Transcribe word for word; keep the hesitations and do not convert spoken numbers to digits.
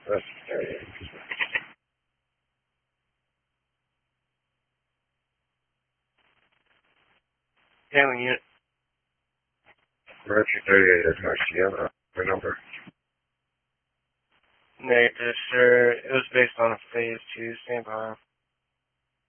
That's Hailing unit. Mercury thirty-eight is my Sierra. The number. Negative, sir. It was based on a phase two. Stand by.